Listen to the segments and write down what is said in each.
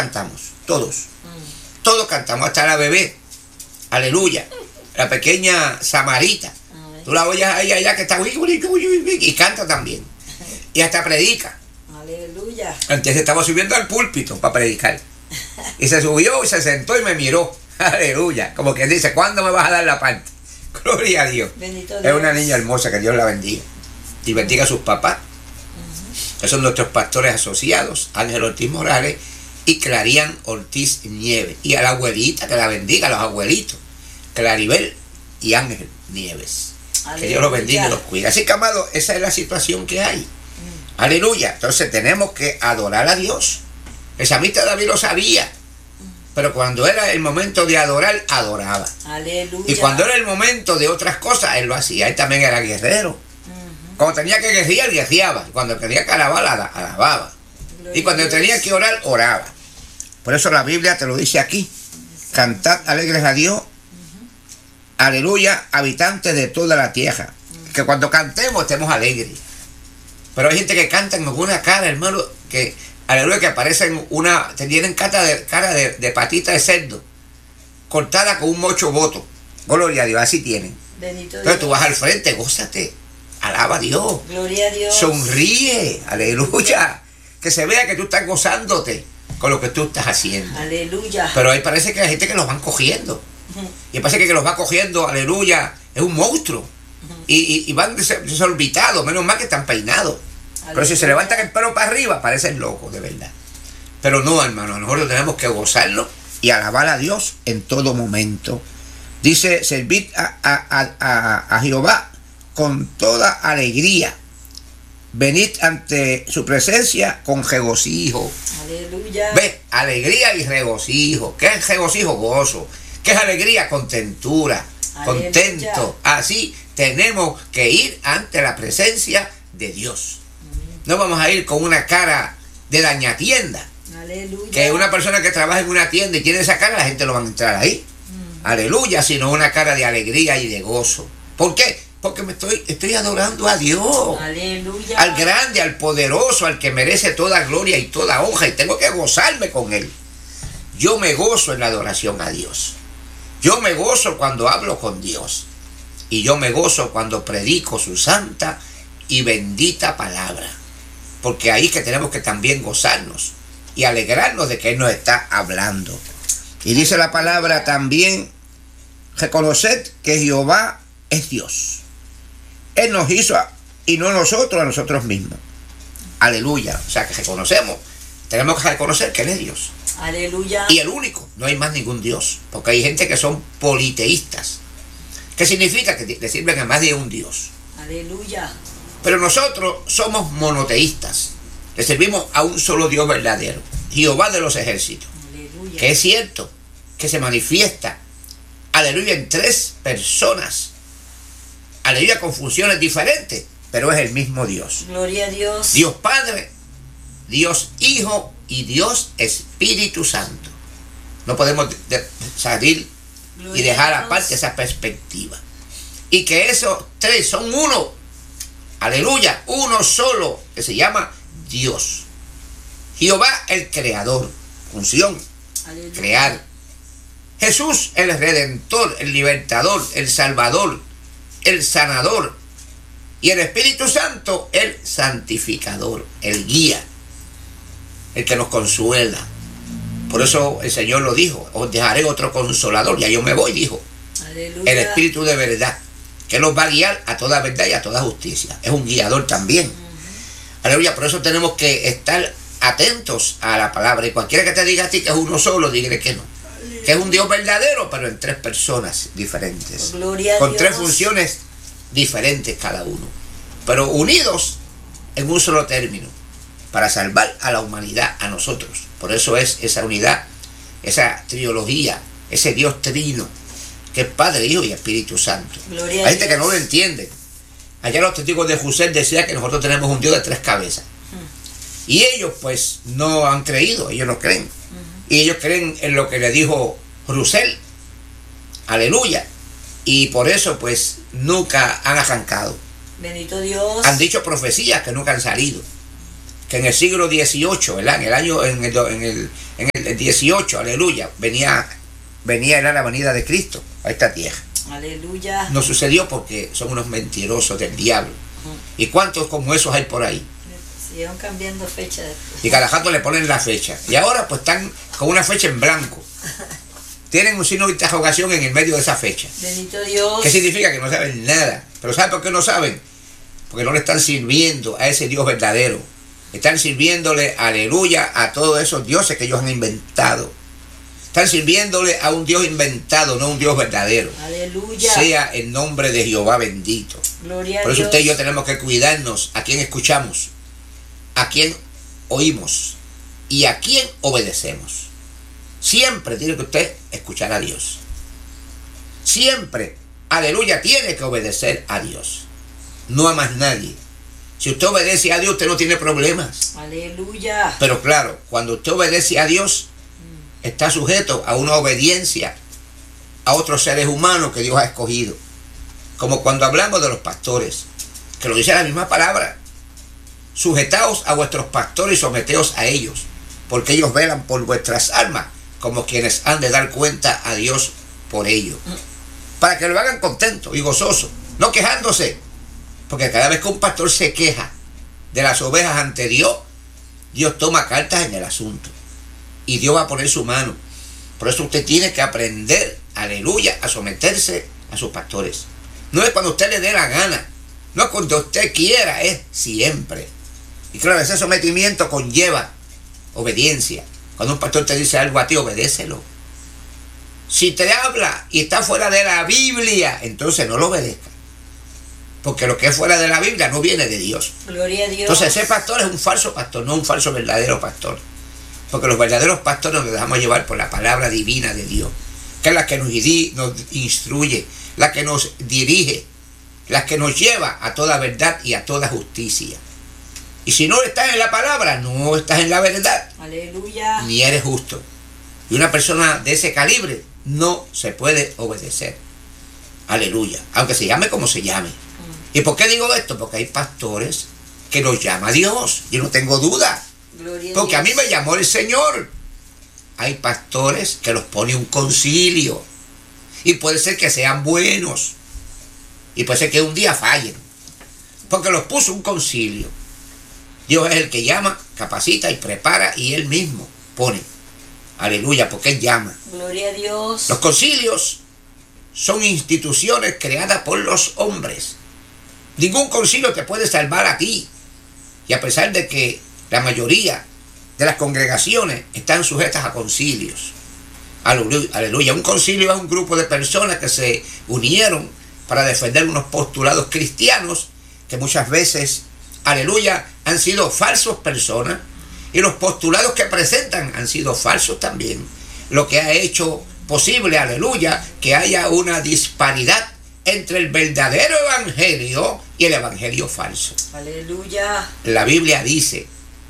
cantamos, todos. Todos cantamos, hasta la bebé. Aleluya. La pequeña Samarita. Tú la oyes ahí allá que está y canta también. Y hasta predica. Aleluya. Antes estaba subiendo al púlpito para predicar. Y se subió y se sentó y me miró. Aleluya. Como quien dice, ¿cuándo me vas a dar la parte? Gloria a Dios. Bendito Dios. Es una niña hermosa, que Dios la bendiga. Y bendiga a sus papás. Que son nuestros pastores asociados, Ángel Ortiz Morales y Clarian Ortiz Nieves. Y a la abuelita, que la bendiga, a los abuelitos, Claribel y Ángel Nieves. Aleluya. Que Dios los bendiga y los cuida. Así que, amado, esa es la situación que hay. Aleluya. Entonces tenemos que adorar a Dios. El salmista David lo sabía. Pero cuando era el momento de adorar, adoraba. Aleluya. Y cuando era el momento de otras cosas, él lo hacía. Él también era guerrero. Cuando tenía que guerrear, guerreaba. Cuando tenía que alabar, alababa. Gloria y cuando tenía que orar, oraba. Por eso la Biblia te lo dice aquí. Cantad alegres a Dios. Aleluya, habitantes de toda la tierra. Que cuando cantemos estemos alegres. Pero hay gente que canta en alguna cara, hermano, que aleluya, que aparecen tienen cara de patita de cerdo, cortada con un mocho voto. Gloria a Dios, así tienen. Bendito Entonces Dios. tú vas al frente, gózate, alaba a Dios. Gloria a Dios. Sonríe, aleluya. Que se vea que tú estás gozándote con lo que tú estás haciendo. Aleluya. Pero ahí parece que hay gente que los van cogiendo. Y parece que los va cogiendo, aleluya, es un monstruo. Y van desorbitados, menos mal que están peinados. Aleluya. Pero si se levantan el pelo para arriba, parecen locos, de verdad. Pero no, hermano, nosotros tenemos que gozarlo y alabar a Dios en todo momento. Dice, servid a Jehová con toda alegría. Venid ante su presencia con regocijo. Aleluya. Ve, alegría y regocijo. ¿Qué es regocijo? Gozo. ¿Qué es alegría? Contentura. Aleluya. Contento. Así tenemos que ir ante la presencia de Dios. No vamos a ir con una cara de dañatienda. Aleluya. Que una persona que trabaja en una tienda y tiene esa cara, la gente no va a entrar ahí. Aleluya, sino una cara de alegría y de gozo. ¿Por qué? Porque estoy adorando a Dios. Aleluya. Al grande, al poderoso, al que merece toda gloria y toda honra. Y tengo que gozarme con Él. Yo me gozo en la adoración a Dios. Yo me gozo cuando hablo con Dios. Y yo me gozo cuando predico su santa y bendita palabra. Porque ahí es que tenemos que también gozarnos y alegrarnos de que Él nos está hablando. Y dice la palabra también, reconoced que Jehová es Dios. Él nos hizo y no nosotros a nosotros mismos. Aleluya. O sea que reconocemos, tenemos que reconocer que Él es Dios. Aleluya. Y el único, no hay más ningún Dios. Porque hay gente que son politeístas. ¿Qué significa? Que le sirven a más de un Dios. Aleluya. Pero nosotros somos monoteístas. Le servimos a un solo Dios verdadero, Jehová de los ejércitos. Aleluya. Que es cierto, que se manifiesta, aleluya, en tres personas. Aleluya, con funciones diferentes, pero es el mismo Dios. Gloria a Dios. Dios Padre, Dios Hijo y Dios Espíritu Santo. No podemos salir Gloria y dejar a Dios. aparte esa perspectiva. Y que esos tres son uno. Aleluya, uno solo, que se llama Dios. Jehová el creador, función, Aleluya. crear. Jesús el redentor, el libertador, el salvador, el sanador. Y el Espíritu Santo, el santificador, el guía, el que nos consuela. Por eso el Señor lo dijo, os dejaré otro consolador, ya yo me voy, dijo. Aleluya. El Espíritu de verdad, que nos va a guiar a toda verdad y a toda justicia. Es un guiador también. Aleluya, por eso tenemos que estar atentos a la palabra. Y cualquiera que te diga a ti que es uno solo, dígale que no. Aleluya. Que es un Dios verdadero, pero en tres personas diferentes. Gloria a con Dios. Tres funciones diferentes cada uno. Pero unidos en un solo término. Para salvar a la humanidad, a nosotros. Por eso es esa unidad, esa trilogía, ese Dios trino, que es Padre, Hijo y Espíritu Santo. Gloria a Hay gente Dios. que no lo entiende. Allá los testigos de Husserl decían que nosotros tenemos un Dios de tres cabezas. Y ellos pues no han creído, ellos no creen. Y ellos creen en lo que le dijo Husserl. Aleluya. Y por eso pues nunca han arrancado. Bendito Dios. Han dicho profecías que nunca han salido. que en el siglo XVIII, ¿verdad? En el 18, aleluya, venía era la venida de Cristo a esta tierra. Aleluya. No sucedió porque son unos mentirosos del diablo. ¿Y cuántos como esos hay por ahí? Siguieron cambiando fecha después. Y cada rato le ponen la fecha. Y ahora pues están con una fecha en blanco. Tienen un signo de interrogación en el medio de esa fecha. Bendito Dios. ¿Qué significa? Que no saben nada. ¿Pero saben por qué no saben? Porque no le están sirviendo a ese Dios verdadero. Están sirviéndole, aleluya, a todos esos dioses que ellos han inventado. Están sirviéndole a un Dios inventado, no un Dios verdadero. Aleluya. Sea el nombre de Jehová bendito. Gloria a Por eso Dios. usted y yo tenemos que cuidarnos a quién escuchamos, a quién oímos y a quién obedecemos. Siempre tiene que usted escuchar a Dios. Siempre, aleluya, tiene que obedecer a Dios. No a más nadie. Si usted obedece a Dios, usted no tiene problemas. Aleluya. Pero claro, cuando usted obedece a Dios, está sujeto a una obediencia a otros seres humanos que Dios ha escogido. Como cuando hablamos de los pastores, que lo dice la misma palabra. Sujetaos a vuestros pastores y someteos a ellos, porque ellos velan por vuestras almas, como quienes han de dar cuenta a Dios por ello. Para que lo hagan contento y gozoso, no quejándose. Porque cada vez que un pastor se queja de las ovejas ante Dios, Dios toma cartas en el asunto. Y Dios va a poner su mano. Por eso usted tiene que aprender, aleluya, a someterse a sus pastores. No es cuando usted le dé la gana. No es cuando usted quiera, es siempre. Y claro, ese sometimiento conlleva obediencia. Cuando un pastor te dice algo a ti, obedécelo. Si te habla y está fuera de la Biblia, entonces no lo obedezca. Porque lo que es fuera de la Biblia no viene de Dios. Gloria a Dios. Entonces ese pastor es un falso pastor, no un falso verdadero pastor. Porque los verdaderos pastores nos dejamos llevar por la palabra divina de Dios, que es la que nos instruye, la que nos dirige, la que nos lleva a toda verdad y a toda justicia. Y si no estás en la palabra, no estás en la verdad. Aleluya. Ni eres justo. Y una persona de ese calibre no se puede obedecer. Aleluya. Aunque se llame como se llame. ¿Y por qué digo esto? Porque hay pastores que los llama Dios. Yo no tengo duda. Gloria Porque a Dios. mí me llamó el Señor. Hay pastores que los pone un concilio. Y puede ser que sean buenos. Y puede ser que un día fallen. Porque los puso un concilio. Dios es el que llama, capacita y prepara y Él mismo pone. Aleluya, porque Él llama. Gloria a Dios. Los concilios son instituciones creadas por los hombres. Ningún concilio te puede salvar a ti. Y a pesar de que la mayoría de las congregaciones están sujetas a concilios. Aleluya. Un concilio es un grupo de personas que se unieron para defender unos postulados cristianos que muchas veces, aleluya, han sido falsos personas. Y los postulados que presentan han sido falsos también. Lo que ha hecho posible, aleluya, que haya una disparidad entre el verdadero evangelio y el evangelio falso. Aleluya. La Biblia dice,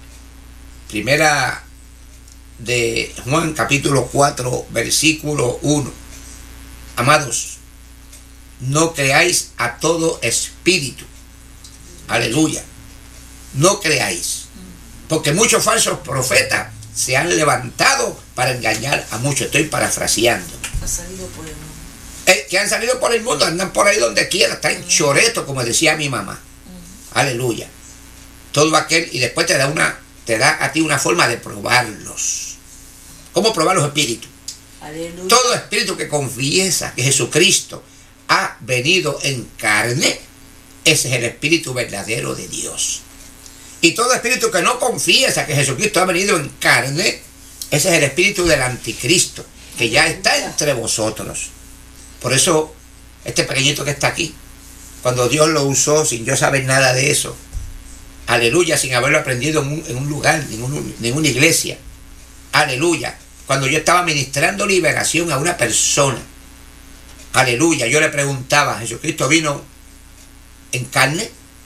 primera de Juan capítulo 4 versículo 1, amados, no creáis a todo espíritu. Aleluya. No creáis. Porque muchos falsos profetas se han levantado para engañar a muchos. Estoy parafraseando. Ha salido por el mundo. Que han salido por el mundo, andan por ahí donde quiera, están en choreto, como decía mi mamá. Aleluya. Todo aquel, y después te da a ti una forma de probarlos. ¿Cómo probar los espíritus? Aleluya. Todo espíritu que confiesa que Jesucristo ha venido en carne, ese es el espíritu verdadero de Dios. Y todo espíritu que no confiesa que Jesucristo ha venido en carne, ese es el espíritu del anticristo, que ya está entre vosotros. Por eso, este pequeñito que está aquí, cuando Dios lo usó sin yo saber nada de eso, aleluya, sin haberlo aprendido en un lugar, en una iglesia, aleluya, cuando yo estaba ministrando liberación a una persona, aleluya, yo le preguntaba, ¿Jesucristo vino en carne?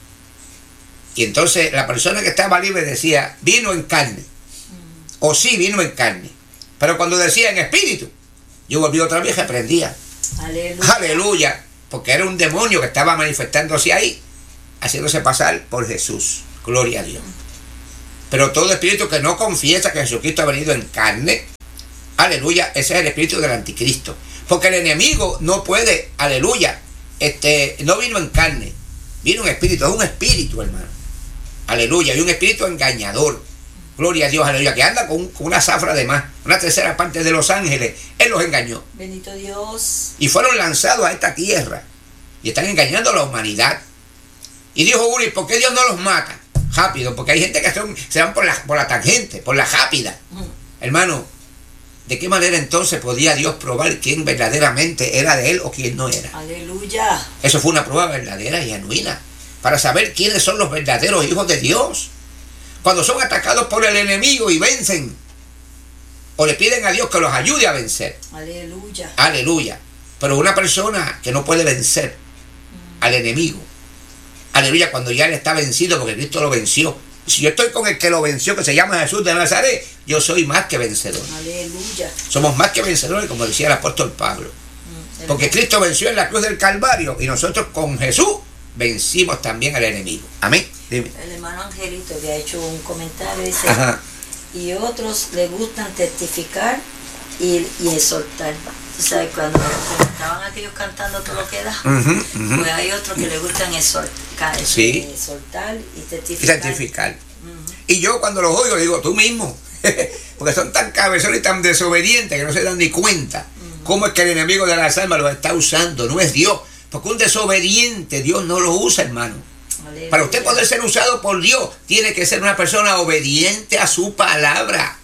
Y entonces la persona que estaba libre decía, vino en carne, o sí, vino en carne, pero cuando decía en espíritu, yo volví otra vez y reprendía. Aleluya. Aleluya, porque era un demonio que estaba manifestándose ahí, haciéndose pasar por Jesús. Gloria a Dios. Pero todo espíritu que no confiesa que Jesucristo ha venido en carne, aleluya, ese es el espíritu del anticristo. Porque el enemigo no puede, aleluya, no vino en carne, vino en espíritu, es un espíritu, hermano. Aleluya, y un espíritu engañador. Gloria a Dios, aleluya, que anda con una zafra de más, una tercera parte de los ángeles. Él los engañó. Bendito Dios. Y fueron lanzados a esta tierra. Y están engañando a la humanidad. Y dijo uno, ¿y por qué Dios no los mata? Rápido, porque hay gente que se van por la tangente, por la rápida. Hermano, ¿de qué manera entonces podía Dios probar quién verdaderamente era de Él o quién no era? Aleluya. Eso fue una prueba verdadera y genuina, para saber quiénes son los verdaderos hijos de Dios. Cuando son atacados por el enemigo y vencen, o le piden a Dios que los ayude a vencer. Aleluya. Aleluya. Pero una persona que no puede vencer al enemigo, aleluya, cuando ya él está vencido porque Cristo lo venció. Si yo estoy con el que lo venció, que se llama Jesús de Nazaret, yo soy más que vencedor. Aleluya. Somos más que vencedores, como decía el apóstol Pablo. Porque Cristo venció en la cruz del Calvario y nosotros con Jesús vencimos también al enemigo. Amén. Dime. El hermano Angelito había hecho un comentario, dice, Ajá. y otros le gustan testificar y exhortar. Tú sabes, cuando estaban aquellos cantando todo lo que da, pues hay otros que le gustan exhortar, Sí. exhortar y Y testificar. certificar. Y yo cuando los oigo digo, tú mismo. Porque son tan cabezones y tan desobedientes que no se dan ni cuenta. ¿Cómo es que el enemigo de las almas los está usando? No es Dios. Porque un desobediente Dios no lo usa, hermano. Aleluya. Para usted poder ser usado por Dios, tiene que ser una persona obediente a su palabra,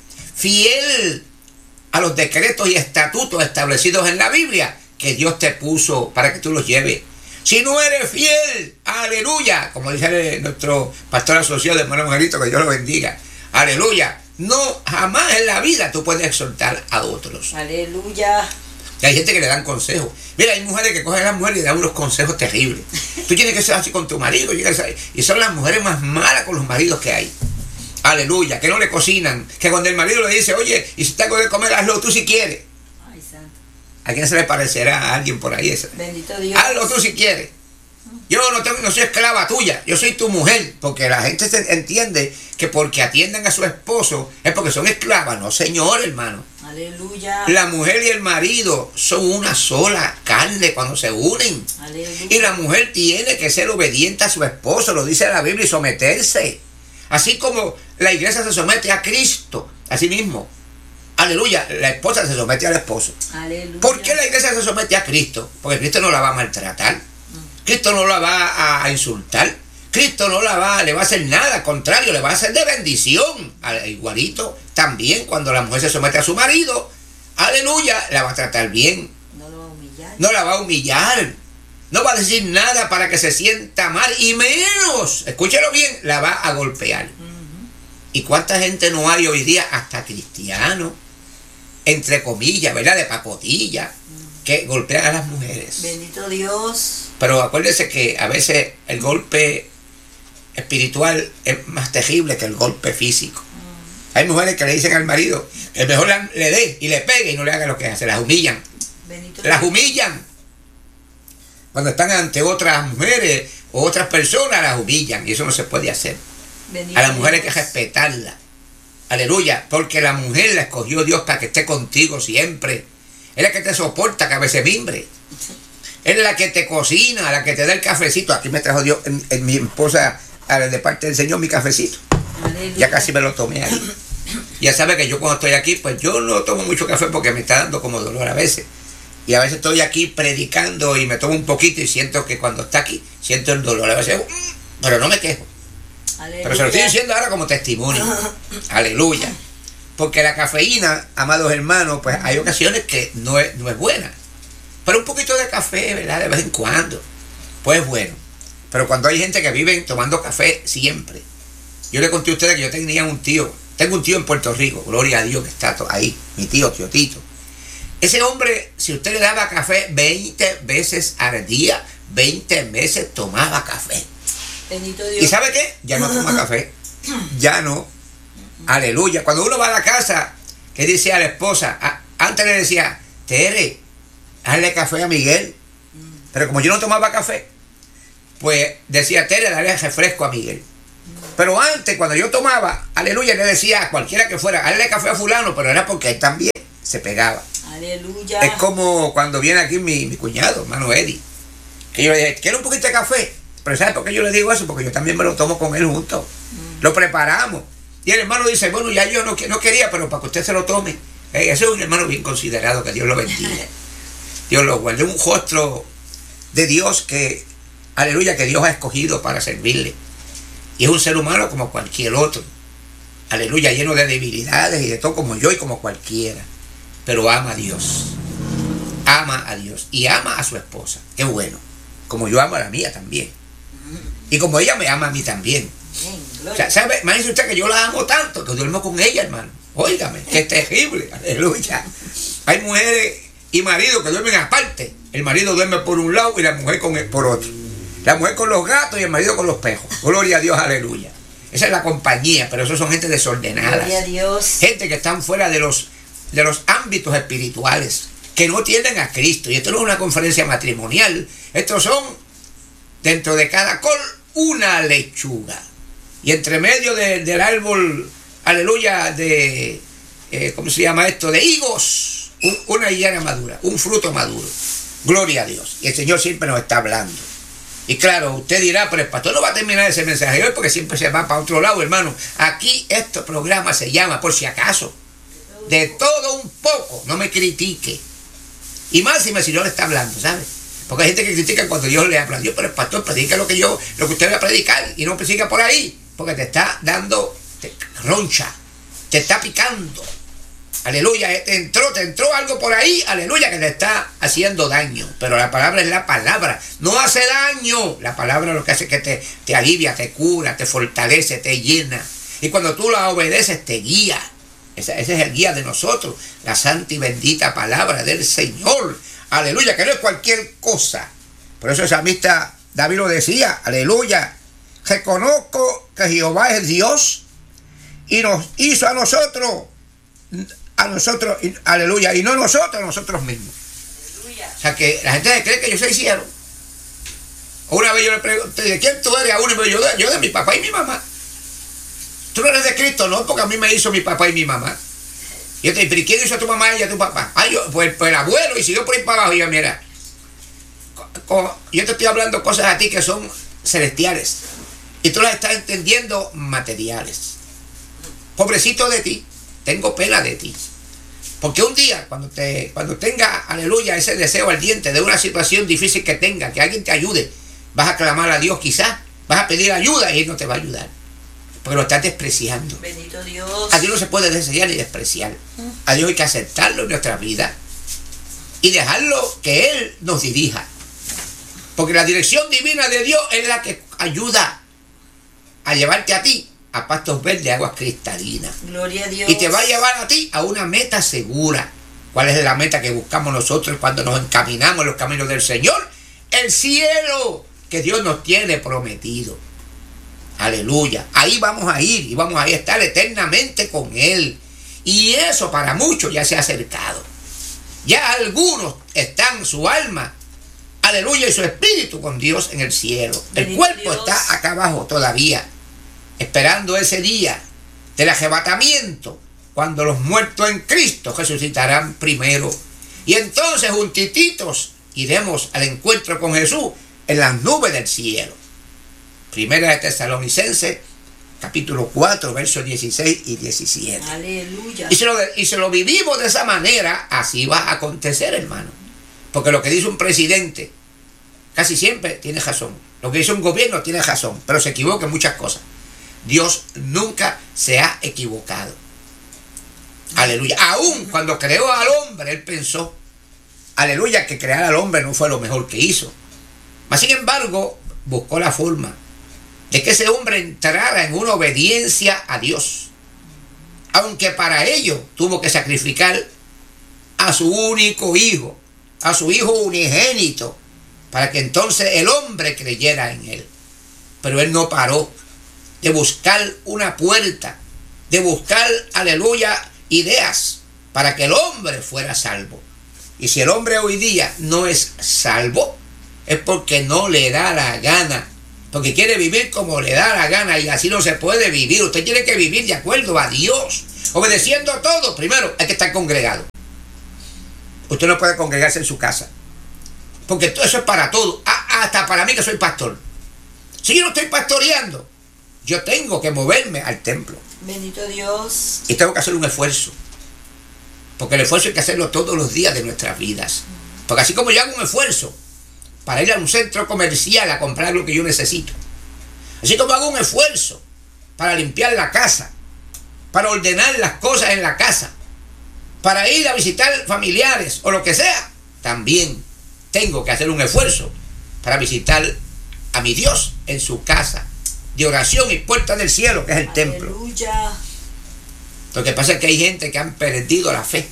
fiel a los decretos y estatutos establecidos en la Biblia que Dios te puso para que tú los lleves. Si no eres fiel, aleluya, como dice nuestro pastor asociado, hermano Angelito, que Dios lo bendiga, aleluya, no, jamás en la vida tú puedes exhortar a otros. Aleluya. Y hay gente que le dan consejos. Mira, hay mujeres que cogen a las mujeres y le dan unos consejos terribles. Tú tienes que ser así con tu marido. Y son las mujeres más malas con los maridos que hay. Aleluya, que no le cocinan. Que cuando el marido le dice, oye, y si te hago de comer, hazlo tú si quieres. Ay, santo. ¿A quién se le parecerá a alguien por ahí? Bendito Dios. Hazlo tú si quieres. Yo no soy esclava tuya, yo soy tu mujer. Porque la gente entiende que porque atiendan a su esposo es porque son esclavas. No, señor, hermano. Aleluya. La mujer y el marido son una sola carne cuando se unen. Aleluya. Y la mujer tiene que ser obediente a su esposo, lo dice la Biblia, y someterse. Así como la iglesia se somete a Cristo, así mismo. Aleluya, la esposa se somete al esposo. Aleluya. ¿Por qué la iglesia se somete a Cristo? Porque Cristo no la va a maltratar. Cristo no la va a insultar. Cristo no le va a hacer nada, al contrario, le va a hacer de bendición. Igualito, también cuando la mujer se somete a su marido, aleluya, la va a tratar bien. No lo va a humillar. No la va a humillar. No va a decir nada para que se sienta mal. Y menos, escúchelo bien, la va a golpear. ¿Y cuánta gente no hay hoy día, hasta cristianos, entre comillas, ¿verdad? De pacotilla, que golpean a las mujeres. Bendito Dios. Pero acuérdese que a veces el golpe espiritual es más terrible que el golpe físico. Hay mujeres que le dicen al marido que mejor le dé y le pegue y no le haga lo que hace. Las humillan. Bendito Las Dios. humillan. Cuando están ante otras mujeres o otras personas, las humillan. Y eso no se puede hacer. Bendito A la mujer hay que Dios. respetarla. Aleluya. Porque la mujer la escogió Dios para que esté contigo siempre. Es la que te soporta, que a veces mimbre. Es la que te cocina, la que te da el cafecito. Aquí me trajo Dios, en mi esposa, de parte del Señor, mi cafecito. Aleluya. Ya casi me lo tomé ahí. Ya sabe que yo cuando estoy aquí, pues yo no tomo mucho café porque me está dando como dolor a veces. Y a veces estoy aquí predicando y me tomo un poquito y siento que cuando está aquí, siento el dolor. A veces, pero no me quejo. Aleluya. Pero se lo estoy diciendo ahora como testimonio. Aleluya. Porque la cafeína, amados hermanos, pues hay ocasiones que no es buena. Pero un poquito de café, ¿verdad? De vez en cuando, pues es bueno. Pero cuando hay gente que vive tomando café siempre. Yo le conté a ustedes que yo tenía un tío. Tengo un tío en Puerto Rico, gloria a Dios que está ahí. Mi tío Tito. Ese hombre, si usted le daba café 20 veces al día, 20 veces tomaba café. Bendito Dios. ¿Y sabe qué? Ya no toma café. Ya no. Aleluya. Cuando uno va a la casa, ¿qué dice a la esposa? Antes le decía, Tere, hazle café a Miguel. Pero como yo no tomaba café, pues decía, Tere, dale refresco a Miguel. Pero antes, cuando yo tomaba, aleluya, le decía a cualquiera que fuera, hazle café a fulano, pero era porque él también se pegaba. Aleluya. Es como cuando viene aquí mi cuñado, hermano Eddie, que yo le dije, ¿quiere un poquito de café? Pero ¿sabes por qué yo le digo eso? Porque yo también me lo tomo con él junto. Lo preparamos. Y el hermano dice, bueno, ya yo no quería, pero para que usted se lo tome. Ese es un hermano bien considerado, que Dios lo bendiga. Dios lo guarde. Un rostro de Dios que, aleluya, que Dios ha escogido para servirle. Y es un ser humano como cualquier otro. Aleluya, lleno de debilidades y de todo, como yo y como cualquiera. Pero ama a Dios. Ama a Dios. Y ama a su esposa. Qué bueno. Como yo amo a la mía también. Y como ella me ama a mí también. O sea, ¿sabe? Imagínese usted que yo la amo tanto que duermo con ella, hermano. Óigame, que es terrible. Aleluya. Hay mujeres y maridos que duermen aparte. El marido duerme por un lado y la mujer por otro. La mujer con los gatos y el marido con los pejos. Gloria a Dios, aleluya. Esa es la compañía, pero esos son gente desordenada. Gloria a Dios. Gente que están fuera de los ámbitos espirituales, que no tienden a Cristo. Y esto no es una conferencia matrimonial. Estos son, dentro de cada col, una lechuga. Y entre medio del árbol, aleluya, ¿cómo se llama esto? De higos, una higuera madura, un fruto maduro. Gloria a Dios. Y el Señor siempre nos está hablando. Y claro, usted dirá, pero el pastor no va a terminar ese mensaje hoy porque siempre se va para otro lado, hermano. Aquí este programa se llama, por si acaso, de todo un poco. No me critique. Y más si el Señor está hablando, ¿sabe? Porque hay gente que critica cuando Dios le habla. Dios, pero el pastor predica lo que usted va a predicar y no siga por ahí. Porque te está dando roncha, te está picando. Aleluya, te entró algo por ahí, aleluya, que te está haciendo daño. Pero la palabra es la palabra, no hace daño. La palabra lo que hace es que te alivia, te cura, te fortalece, te llena. Y cuando tú la obedeces, te guía. Ese es el guía de nosotros, la santa y bendita palabra del Señor. Aleluya, que no es cualquier cosa. Por eso el salmista David lo decía, aleluya. Reconozco que Jehová es Dios y nos hizo a nosotros, aleluya, y no nosotros mismos. Aleluya. O sea que la gente cree que ellos se hicieron. Una vez yo le pregunté, ¿de quién tú eres? A uno y me dijo, yo de mi papá y mi mamá. Tú no eres de Cristo, no, porque a mí me hizo mi papá y mi mamá. Y yo te dije, ¿pero quién hizo a tu mamá y a tu papá? Pues el abuelo, y siguió por ahí para abajo. Y yo, mira, yo te estoy hablando cosas a ti que son celestiales. Y tú las estás entendiendo materiales. Pobrecito de ti, tengo pena de ti. Porque un día, cuando tenga, aleluya, ese deseo ardiente de una situación difícil que tenga, que alguien te ayude, vas a clamar a Dios quizás, vas a pedir ayuda y Él no te va a ayudar. Porque lo estás despreciando. Bendito Dios. A Dios no se puede desear ni despreciar. A Dios hay que aceptarlo en nuestra vida y dejarlo que Él nos dirija. Porque la dirección divina de Dios es la que ayuda a llevarte a ti a pastos verdes, aguas cristalinas. Gloria a Dios. Y te va a llevar a ti a una meta segura. ¿Cuál es la meta que buscamos nosotros cuando nos encaminamos en los caminos del Señor? El cielo que Dios nos tiene prometido. Aleluya. Ahí vamos a ir y vamos a estar eternamente con Él. Y eso para muchos ya se ha acercado. Ya algunos están su alma, aleluya, y su espíritu con Dios en el cielo. El cuerpo está acá abajo todavía, esperando ese día del arrebatamiento, cuando los muertos en Cristo resucitarán primero. Y entonces juntititos iremos al encuentro con Jesús en las nubes del cielo. Primera de Tesalonicenses, capítulo 4, versos 16 y 17. Aleluya. Y si lo vivimos de esa manera, así va a acontecer, hermano. Porque lo que dice un presidente casi siempre tiene razón. Lo que dice un gobierno tiene razón, pero se equivoca en muchas cosas. Dios nunca se ha equivocado. Aleluya. Aún cuando creó al hombre, Él pensó, aleluya, que crear al hombre no fue lo mejor que hizo. Mas sin embargo, buscó la forma de que ese hombre entrara en una obediencia a Dios. Aunque para ello tuvo que sacrificar a su único hijo, a su hijo unigénito, para que entonces el hombre creyera en Él. Pero Él no paró de buscar una puerta, de buscar, aleluya, ideas para que el hombre fuera salvo. Y si el hombre hoy día no es salvo, es porque no le da la gana porque quiere vivir como le da la gana y así no se puede vivir. Usted tiene que vivir de acuerdo a Dios, obedeciendo todo. Primero, hay que estar congregado. Usted no puede congregarse en su casa, porque todo eso es para todo, hasta para mí que soy pastor. Si yo no estoy pastoreando, yo tengo que moverme al templo. Bendito Dios. Y tengo que hacer un esfuerzo, porque el esfuerzo hay que hacerlo todos los días de nuestras vidas. Porque así como yo hago un esfuerzo para ir a un centro comercial a comprar lo que yo necesito, así como hago un esfuerzo para limpiar la casa, para ordenar las cosas en la casa, para ir a visitar familiares o lo que sea, también tengo que hacer un esfuerzo para visitar a mi Dios en su casa de oración y puerta del cielo, que es el templo. Aleluya. Lo que pasa es que hay gente que han perdido la fe,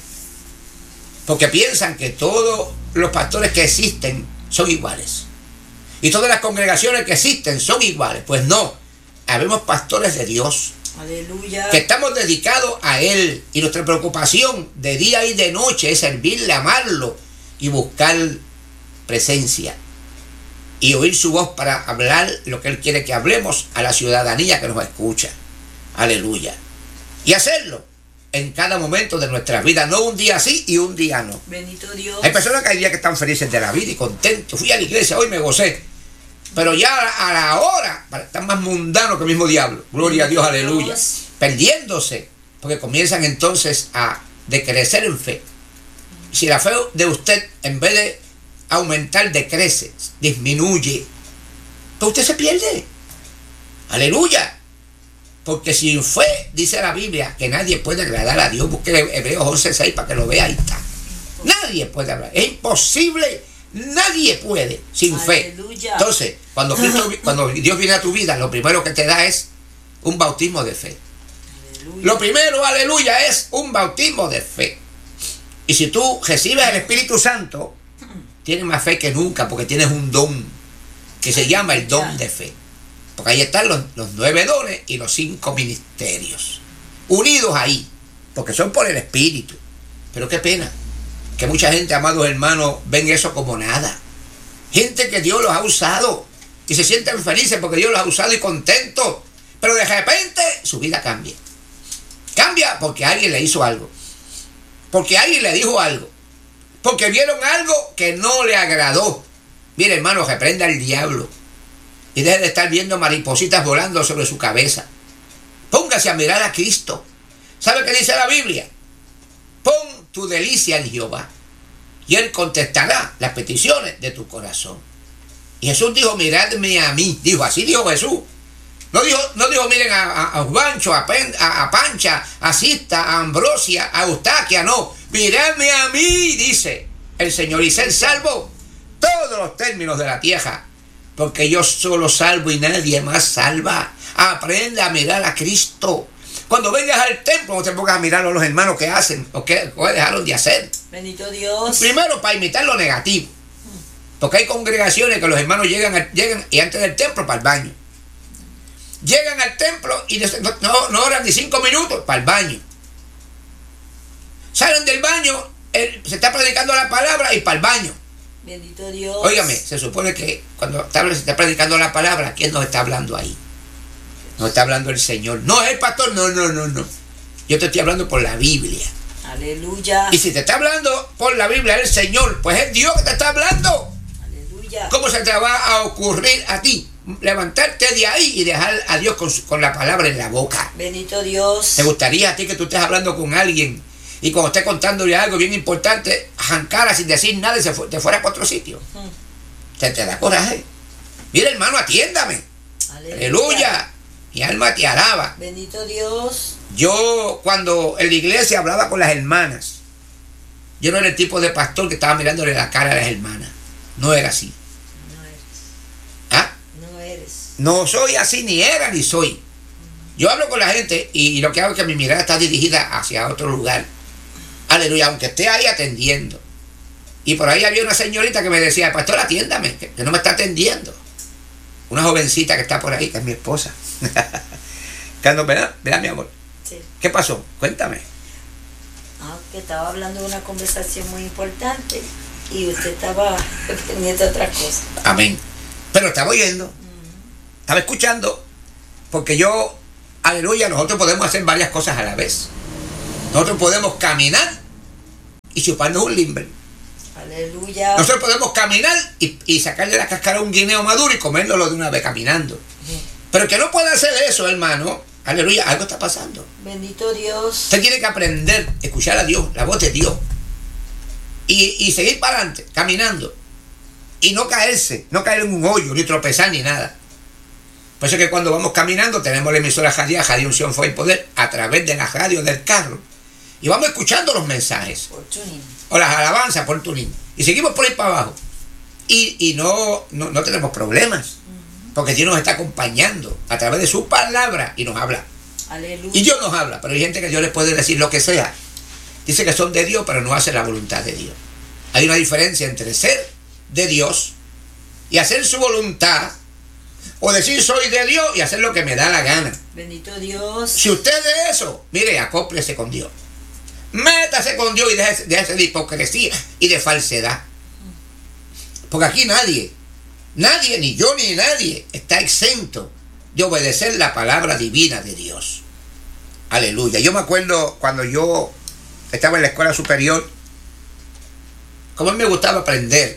porque piensan que todos los pastores que existen son iguales y todas las congregaciones que existen son iguales. Pues no, habemos pastores de Dios. Aleluya. Que estamos dedicados a Él, y nuestra preocupación de día y de noche es servirle, amarlo y buscar presencia y oír su voz para hablar lo que Él quiere que hablemos a la ciudadanía que nos escucha. Aleluya. Y hacerlo en cada momento de nuestra vida, no un día sí y un día no. Bendito Dios. Hay personas que hay días que están felices de la vida y contentos. Fui a la iglesia, hoy me gocé. Pero ya a la hora están más mundanos que el mismo diablo. Gloria a Dios, aleluya. Perdiéndose, porque comienzan entonces a decrecer en fe. Si la fe de usted, en vez de aumentar, decrece, disminuye, pues usted se pierde. Aleluya. Porque sin fe, dice la Biblia, que nadie puede agradar a Dios. Busque Hebreos 11:6 para que lo vea, ahí está. Nadie puede hablar. Es imposible. Nadie puede sin fe. Aleluya. Entonces, cuando Dios viene a tu vida, lo primero que te da es un bautismo de fe. Aleluya. Lo primero, aleluya, es un bautismo de fe. Y si tú recibes el Espíritu Santo, tienes más fe que nunca, porque tienes un don que se llama el don de fe. Porque ahí están los 9 dones y los 5 ministerios unidos ahí, porque son por el Espíritu. Pero qué pena que mucha gente, amados hermanos, ven eso como nada. Gente que Dios los ha usado y se sienten felices porque Dios los ha usado y contentos, pero de repente su vida cambia. Cambia porque alguien le hizo algo, porque alguien le dijo algo, porque vieron algo que no le agradó. Mire, hermano, reprenda al diablo y deje de estar viendo maripositas volando sobre su cabeza. Póngase a mirar a Cristo. ¿Sabe qué dice la Biblia? Pon tu delicia en Jehová y Él contestará las peticiones de tu corazón. Y Jesús dijo, miradme a mí. Dijo, así dijo Jesús. No dijo miren a Juancho, a Pancha, a Sista, a Ambrosia, a Eustaquia, no. Miradme a mí, dice el Señor, y ser salvo todos los términos de la tierra, porque yo solo salvo y nadie más salva. Aprenda a mirar a Cristo. Cuando vengas al templo, no te pongas a mirar a los hermanos que hacen o que dejaron de hacer. Bendito Dios. Primero, para imitar lo negativo. Porque hay congregaciones que los hermanos llegan y antes del templo para el baño. Llegan al templo y no oran ni 5 minutos para el baño. Salen del baño, se está predicando la palabra y para el baño. Bendito Dios. Óigame, se supone que cuando se está predicando la palabra, ¿quién nos está hablando ahí? Nos está hablando el Señor. No es el pastor, no. Yo te estoy hablando por la Biblia. Aleluya. Y si te está hablando por la Biblia el Señor, pues es Dios que te está hablando. Aleluya. ¿Cómo se te va a ocurrir a ti levantarte de ahí y dejar a Dios con la palabra en la boca? Bendito Dios. ¿Te gustaría a ti que tú estés hablando con alguien y cuando estés contándole algo bien importante, arrancara sin decir nada y te fuera para otro sitio? Te da coraje. Mira, hermano, atiéndame. Aleluya. Mi alma te alaba. Bendito Dios. Yo, cuando en la iglesia hablaba con las hermanas, yo no era el tipo de pastor que estaba mirándole la cara a las hermanas. No era así. No eres. ¿Ah? No eres. No soy así, ni era ni soy. Yo hablo con la gente y lo que hago es que mi mirada está dirigida hacia otro lugar. Aleluya, aunque esté ahí atendiendo. Y por ahí había una señorita que me decía, pastor, atiéndame, que no me está atendiendo. Una jovencita que está por ahí, que es mi esposa. ¿Verdad, mi amor? Sí. ¿Qué pasó? Cuéntame. Que estaba hablando de una conversación muy importante y usted estaba pendiente de otra cosa. Amén. Pero estaba oyendo. Estaba escuchando, porque yo, aleluya, nosotros podemos hacer varias cosas a la vez. Nosotros podemos caminar y chuparnos un limber. Aleluya. Nosotros podemos caminar y sacarle la cáscara a un guineo maduro y comérnoslo de una vez caminando. Pero el que no puede hacer eso, hermano, aleluya, algo está pasando. Bendito Dios. Usted tiene que aprender a escuchar a Dios, la voz de Dios. Y seguir para adelante, caminando. Y no caerse, no caer en un hoyo, ni tropezar, ni nada. Por eso es que cuando vamos caminando tenemos la emisora Jadía, Jadía Unción, Fe y Poder, a través de la radio del carro. Y vamos escuchando los mensajes. Por tuning. O las alabanzas por tuning. Y seguimos por ahí para abajo. Y no tenemos problemas. Porque Dios nos está acompañando a través de su palabra y nos habla. Aleluya. Y Dios nos habla, pero hay gente que Dios les puede decir lo que sea. Dice que son de Dios, pero no hacen la voluntad de Dios. Hay una diferencia entre ser de Dios y hacer su voluntad, o decir soy de Dios y hacer lo que me da la gana. Bendito Dios. Si usted es de eso, mire, acóplese con Dios. Métase con Dios y déjese de hipocresía y de falsedad. Porque aquí nadie, ni yo ni nadie, está exento de obedecer la palabra divina de Dios. Aleluya. Yo me acuerdo cuando yo estaba en la escuela superior, como a mí me gustaba aprender,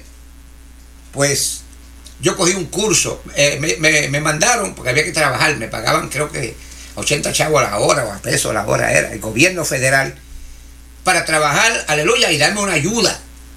pues yo cogí un curso, me mandaron, porque había que trabajar, me pagaban creo que 80 chavos a la hora, o a pesos a la hora era, el gobierno federal, para trabajar, aleluya, y darme una ayuda,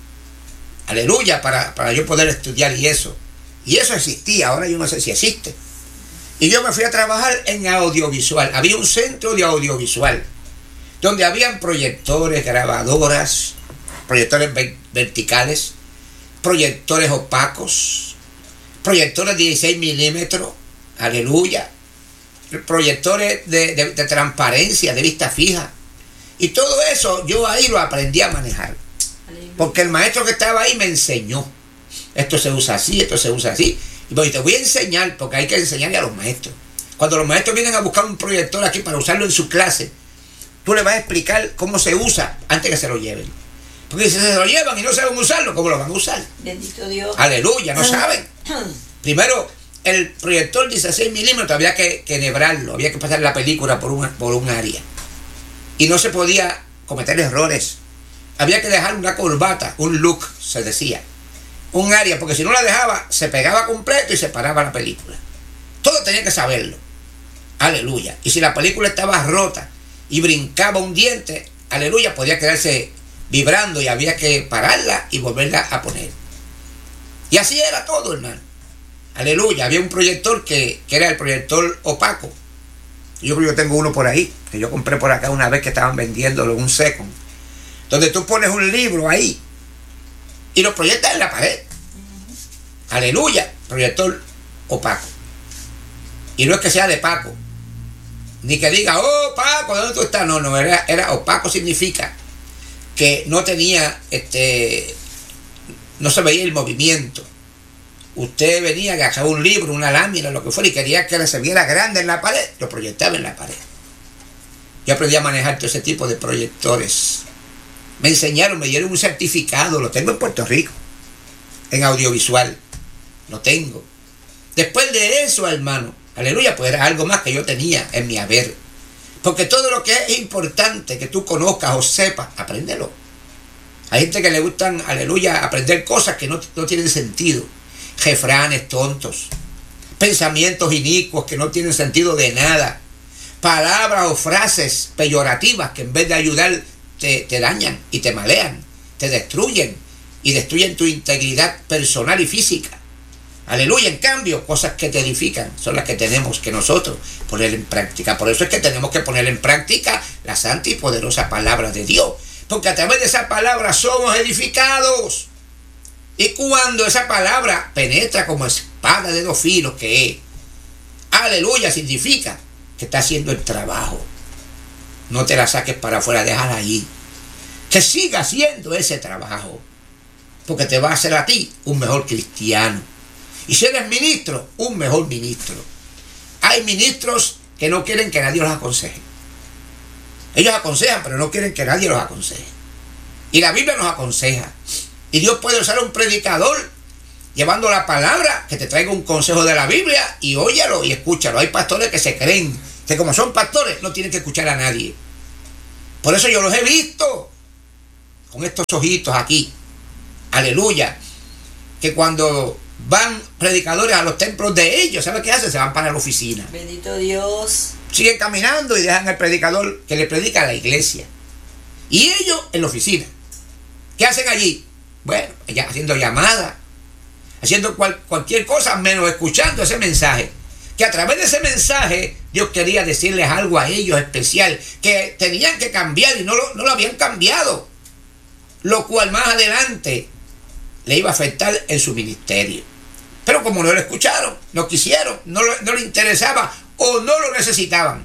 aleluya, para yo poder estudiar y eso. Y eso existía, ahora yo no sé si existe. Y yo me fui a trabajar en audiovisual. Había un centro de audiovisual, donde habían proyectores, grabadoras, proyectores verticales, proyectores opacos, proyectores de 16 milímetros, aleluya, proyectores de transparencia, de vista fija. Y todo eso yo ahí lo aprendí a manejar. Porque el maestro que estaba ahí me enseñó. Esto se usa así, esto se usa así. Y pues te voy a enseñar, porque hay que enseñarle a los maestros. Cuando los maestros vienen a buscar un proyector aquí para usarlo en su clase, tú le vas a explicar cómo se usa antes que se lo lleven. Porque si se lo llevan y no saben usarlo, ¿cómo lo van a usar? Bendito Dios. Aleluya, no saben. Primero, el proyector 16 milímetros había que enhebrarlo, había que pasar la película por un área. Y no se podía cometer errores. Había que dejar una corbata, un look, se decía. Un área, porque si no la dejaba, se pegaba completo y se paraba la película. Todo tenía que saberlo. Aleluya. Y si la película estaba rota y brincaba un diente, aleluya, podía quedarse vibrando y había que pararla y volverla a poner. Y así era todo, hermano. Aleluya. Había un proyector que era el proyector opaco. Yo tengo uno por ahí, que yo compré por acá una vez que estaban vendiéndolo en un second, donde tú pones un libro ahí y lo proyectas en la pared. Aleluya. Proyector opaco. Y no es que sea de Paco, ni que diga, oh Paco, ¿dónde tú estás? No, era opaco, significa que no tenía, no se veía el movimiento. Usted venía, agarraba un libro, una lámina, lo que fuera, y quería que se viera grande en la pared, lo proyectaba en la pared. Yo aprendí a manejar todo ese tipo de proyectores. Me enseñaron, me dieron un certificado, lo tengo en Puerto Rico, en audiovisual, lo tengo. Después de eso, hermano, aleluya, pues era algo más que yo tenía en mi haber. Porque todo lo que es importante que tú conozcas o sepas, apréndelo. Hay gente que le gustan, aleluya, aprender cosas que no tienen sentido. Refranes tontos, pensamientos inicuos que no tienen sentido de nada, palabras o frases peyorativas que en vez de ayudar te dañan y te malean, te destruyen y destruyen tu integridad personal y física. Aleluya. En cambio, cosas que te edifican son las que tenemos que nosotros poner en práctica. Por eso es que tenemos que poner en práctica la santa y poderosa palabra de Dios, porque a través de esa palabra somos edificados. Y cuando esa palabra penetra como espada de dos filos que es, aleluya, significa que está haciendo el trabajo. No te la saques para afuera, déjala ahí. Que siga haciendo ese trabajo, porque te va a hacer a ti un mejor cristiano. Y si eres ministro, un mejor ministro. Hay ministros que no quieren que nadie los aconseje. Ellos aconsejan, pero no quieren que nadie los aconseje. Y la Biblia nos aconseja. Y Dios puede usar a un predicador llevando la palabra, que te traiga un consejo de la Biblia y óyalo y escúchalo. Hay pastores que se creen que como son pastores no tienen que escuchar a nadie. Por eso yo los he visto con estos ojitos aquí. Aleluya. Que cuando van predicadores a los templos de ellos, ¿sabe qué hacen? Se van para la oficina. Bendito Dios. Siguen caminando y dejan al predicador que le predica a la iglesia. Y ellos en la oficina. ¿Qué hacen allí? Bueno, ya haciendo llamadas, haciendo cualquier cosa menos escuchando ese mensaje. Que a través de ese mensaje Dios quería decirles algo a ellos especial, que tenían que cambiar y no lo habían cambiado. Lo cual más adelante le iba a afectar en su ministerio. Pero como no lo escucharon, no quisieron, no le interesaba o no lo necesitaban.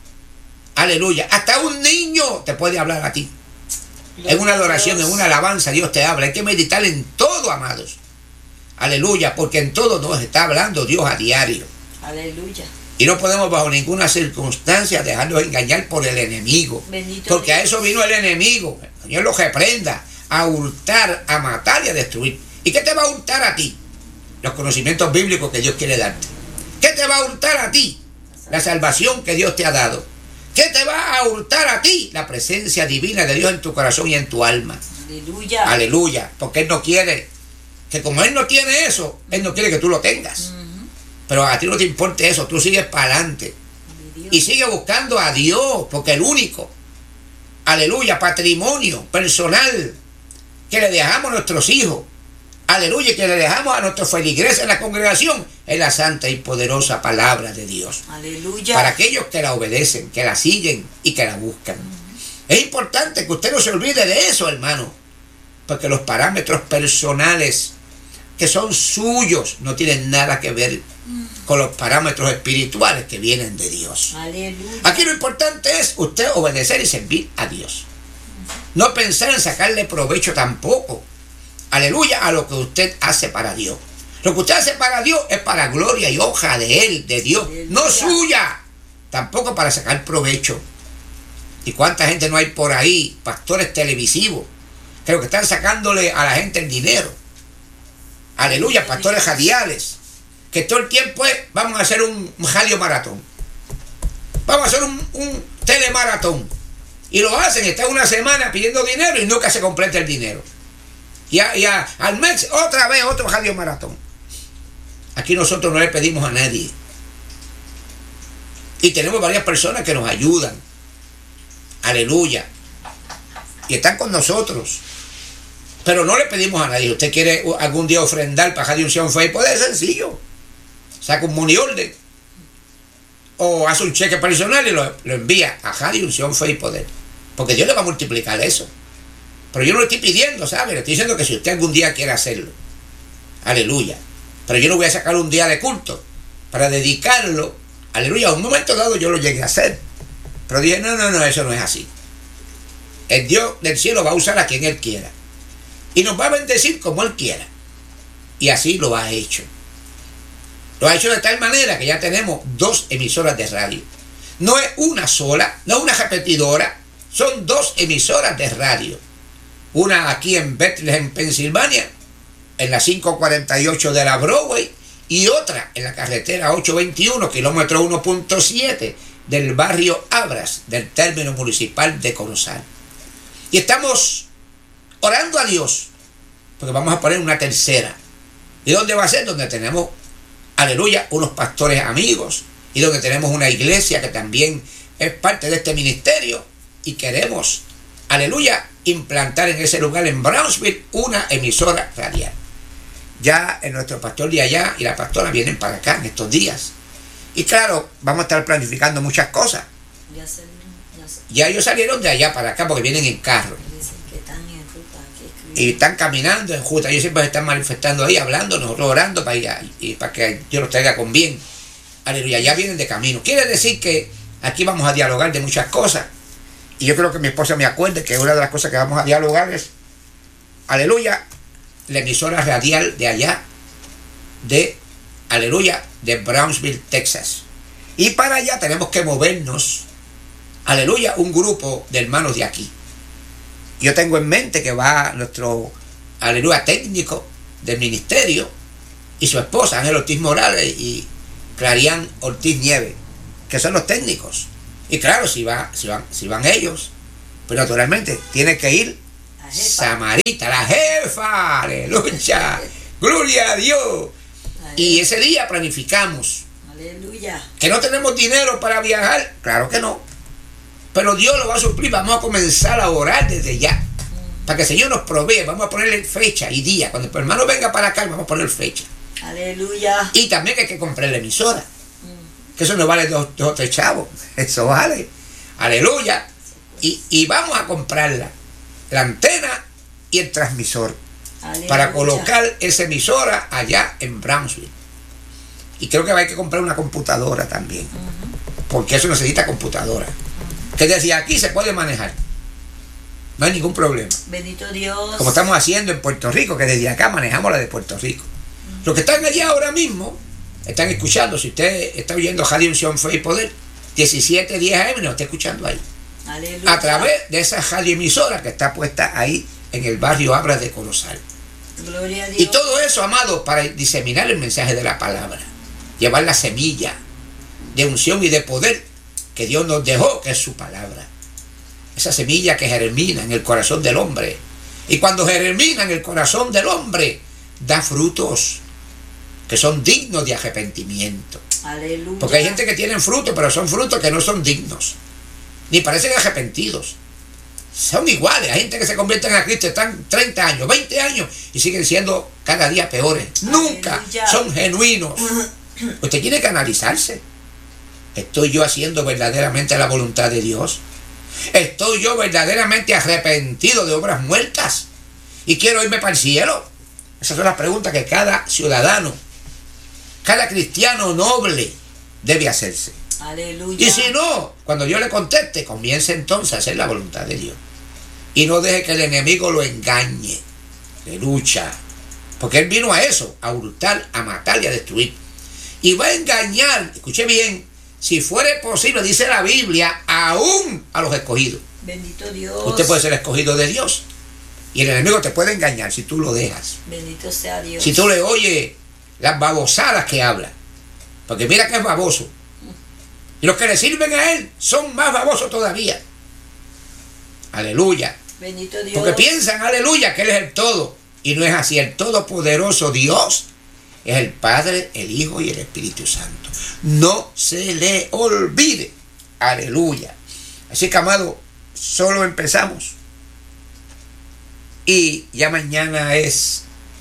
Aleluya. Hasta un niño te puede hablar a ti. En una adoración, en una alabanza, Dios te habla. Hay que meditar en todo, amados. Aleluya, porque en todo nos está hablando Dios a diario. Aleluya. Y no podemos bajo ninguna circunstancia dejarnos engañar por el enemigo. Bendito porque Dios. a eso vino el enemigo. El Señor lo reprenda. A hurtar, a matar y a destruir. ¿Y qué te va a hurtar a ti? Los conocimientos bíblicos que Dios quiere darte. ¿Qué te va a hurtar a ti? La salvación que Dios te ha dado. ¿Qué te va a hurtar a ti? La presencia divina de Dios en tu corazón y en tu alma. Aleluya. Aleluya. Porque Él no quiere que como Él no tiene eso, Él no quiere que tú lo tengas. Pero a ti no te importa eso, tú sigues para adelante. Y sigue buscando a Dios, porque el único, aleluya, patrimonio personal que le dejamos a nuestros hijos, aleluya, que le dejamos a nuestros feligreses en la congregación, es la santa y poderosa palabra de Dios. Aleluya. Para aquellos que la obedecen, que la siguen y que la buscan. Es importante que usted no se olvide de eso, hermano, porque los parámetros personales que son suyos no tienen nada que ver con los parámetros espirituales que vienen de Dios. Aleluya. Aquí lo importante es usted obedecer y servir a Dios. No pensar en sacarle provecho tampoco, aleluya, a lo que usted hace para Dios. Lo que usted hace para Dios es para gloria y honra de Él, de Dios, aleluya. No suya, tampoco para sacar provecho. ¿Y cuánta gente no hay por ahí, pastores televisivos, que lo que están sacándole a la gente el dinero? Aleluya, pastores radiales, que todo el tiempo es, vamos a hacer un radio maratón, vamos a hacer un telemaratón, y lo hacen, están una semana pidiendo dinero y nunca se completa el dinero, y al mes otra vez otro radio maratón. Aquí nosotros no le pedimos a nadie, y tenemos varias personas que nos ayudan, aleluya, y están con nosotros. Pero no le pedimos a nadie. Usted quiere algún día ofrendar para Radio Unción Fe, pues es sencillo. Saca un money order o hace un cheque personal y lo envía a Radio Unción Fe y Poder. Porque Dios le va a multiplicar eso. Pero yo no le estoy pidiendo, ¿sabe? Le estoy diciendo que si usted algún día quiere hacerlo. Aleluya. Pero yo no voy a sacar un día de culto para dedicarlo. Aleluya. A un momento dado yo lo llegué a hacer. Pero dije, no, eso no es así. El Dios del cielo va a usar a quien Él quiera. Y nos va a bendecir como Él quiera. Y así lo ha hecho. Lo ha hecho de tal manera que ya tenemos 2 emisoras de radio. No es una sola, no es una repetidora. Son 2 emisoras de radio. Una aquí en Bethlehem, Pensilvania, en la 548 de la Broadway. Y otra en la carretera 821, kilómetro 1.7 del barrio Abras, del término municipal de Corozal. Y estamos orando a Dios, porque vamos a poner una tercera. ¿Y dónde va a ser? Donde tenemos, aleluya, unos pastores amigos, y donde tenemos una iglesia que también es parte de este ministerio, y queremos, aleluya, implantar en ese lugar, en Brownsville, una emisora radial. Ya nuestro pastor de allá y la pastora vienen para acá en estos días. Y claro, vamos a estar planificando muchas cosas. Ya ellos salieron de allá para acá porque vienen en carro. Y están caminando en ruta. Ellos siempre se están manifestando ahí, hablando, nosotros orando para que Dios los traiga con bien. Aleluya, ya vienen de camino. Quiere decir que aquí vamos a dialogar de muchas cosas. Y yo creo que mi esposa me acuerde que una de las cosas que vamos a dialogar es, aleluya, la emisora radial de allá, aleluya, de Brownsville, Texas. Y para allá tenemos que movernos, aleluya, un grupo de hermanos de aquí. Yo tengo en mente que va nuestro, aleluya, técnico del ministerio, y su esposa, Ángel Ortiz Morales y Clarián Ortiz Nieves, que son los técnicos. Y claro, si van ellos, pues naturalmente tiene que ir Samarita, la jefa, aleluya, gloria a Dios. Y ese día planificamos. Aleluya. ¿Que no tenemos dinero para viajar? Claro que no. Pero Dios lo va a suplir. Vamos a comenzar a orar desde ya. Para que el Señor nos provee. Vamos a ponerle fecha y día. Cuando el hermano venga para acá, vamos a poner fecha. Aleluya. Y también hay que comprar la emisora. Que eso no vale dos o tres chavos. Eso vale. Aleluya. Y vamos a comprarla. La antena y el transmisor. Aleluya. Para colocar esa emisora allá en Brownsville. Y creo que hay que comprar una computadora también. Porque eso necesita computadora. Que desde aquí se puede manejar. No hay ningún problema. Bendito Dios. Como estamos haciendo en Puerto Rico, que desde acá manejamos la de Puerto Rico. Los que están allá ahora mismo están escuchando. Si usted está oyendo Radio Unción, Fe y Poder, 1710 AM, nos está escuchando ahí. Aleluya. A través de esa radioemisora que está puesta ahí en el barrio Abra de Corozal. Gloria a Dios. Y todo eso, amado, para diseminar el mensaje de la palabra. Llevar la semilla de unción y de poder que Dios nos dejó, que es su palabra. Esa semilla que germina en el corazón del hombre. Y cuando germina en el corazón del hombre, da frutos que son dignos de arrepentimiento. Aleluya. Porque hay gente que tiene frutos, pero son frutos que no son dignos. Ni parecen arrepentidos. Son iguales. Hay gente que se convierte en Cristo, están 30 años, 20 años y siguen siendo cada día peores. Nunca son genuinos. Usted tiene que analizarse. ¿Estoy yo haciendo verdaderamente la voluntad de Dios? ¿Estoy yo verdaderamente arrepentido de obras muertas? ¿Y quiero irme para el cielo? Esas son las preguntas que cada ciudadano, cada cristiano noble debe hacerse. Aleluya. Y si no, cuando Dios le conteste, comience entonces a hacer la voluntad de Dios. Y no deje que el enemigo lo engañe. Le lucha. Porque él vino a eso, a hurtar, a matar y a destruir. Y va a engañar, escuche bien, si fuere posible, dice la Biblia, aún a los escogidos. Bendito Dios. Usted puede ser escogido de Dios. Y el enemigo te puede engañar si tú lo dejas. Bendito sea Dios. Si tú le oyes las babosadas que habla. Porque mira que es baboso. Y los que le sirven a él son más babosos todavía. Aleluya. Bendito Dios. Porque piensan, aleluya, que él es el todo. Y no es así. El todopoderoso Dios es el Padre, el Hijo y el Espíritu Santo. No se le olvide. Aleluya. Así que, amado, solo empezamos. Y ya mañana es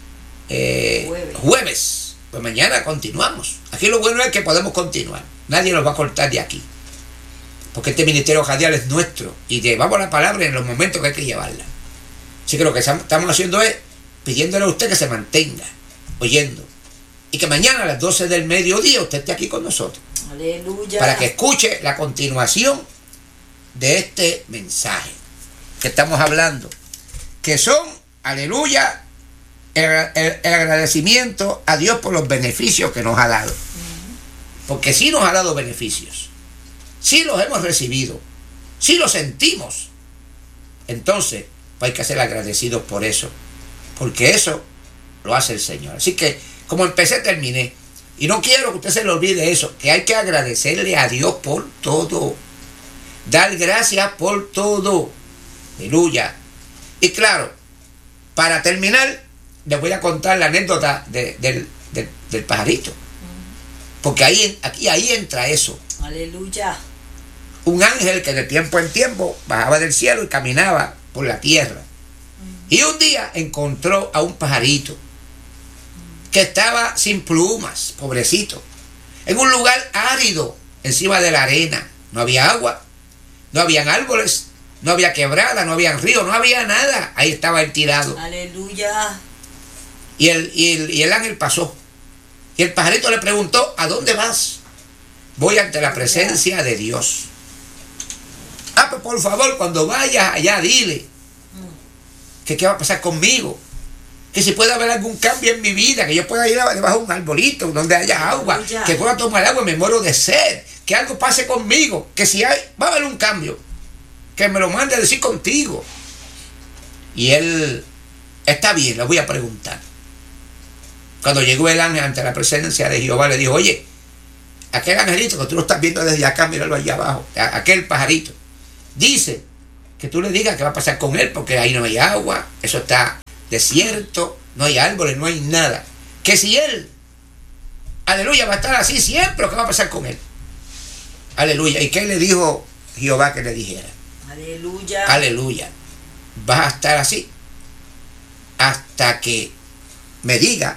jueves. Pues mañana continuamos. Aquí lo bueno es que podemos continuar. Nadie nos va a cortar de aquí. Porque este ministerio radial es nuestro. Y llevamos la palabra en los momentos que hay que llevarla. Así que lo que estamos haciendo es pidiéndole a usted que se mantenga oyendo. Y que mañana a las 12 del mediodía usted esté aquí con nosotros. Aleluya. Para que escuche la continuación de este mensaje que estamos hablando. Que son, aleluya, el agradecimiento a Dios por los beneficios que nos ha dado. Porque sí nos ha dado beneficios. Sí los hemos recibido. Sí los sentimos. Entonces, pues hay que ser agradecidos por eso. Porque eso lo hace el Señor. Así que, como empecé, terminé. Y no quiero que usted se le olvide eso. Que hay que agradecerle a Dios por todo. Dar gracias por todo. Aleluya. Y claro, para terminar, les voy a contar la anécdota del pajarito. Porque ahí entra eso. Aleluya. Un ángel que de tiempo en tiempo bajaba del cielo y caminaba por la tierra. Y un día encontró a un pajarito que estaba sin plumas, pobrecito, en un lugar árido, encima de la arena. No había agua, no habían árboles, no había quebrada, no había río, no había nada. Ahí estaba él tirado. Aleluya. Y el ángel pasó. Y el pajarito le preguntó, ¿a dónde vas? Voy ante la presencia de Dios. Ah, pues por favor, cuando vayas allá, dile que qué va a pasar conmigo. Que si puede haber algún cambio en mi vida, que yo pueda ir debajo de un arbolito donde haya agua, que pueda tomar agua y me muero de sed, que algo pase conmigo, que si va a haber un cambio, que me lo mande a decir contigo. Y él, está bien, le voy a preguntar. Cuando llegó el ángel ante la presencia de Jehová, le dijo, oye, aquel angelito que tú lo estás viendo desde acá, míralo allá abajo, aquel pajarito, dice que tú le digas qué va a pasar con él, porque ahí no hay agua, eso está desierto, no hay árboles, no hay nada. Que si él, aleluya, va a estar así siempre, ¿qué va a pasar con él? Aleluya. ¿Y qué le dijo Jehová que le dijera? Aleluya. Aleluya. Vas a estar así hasta que me diga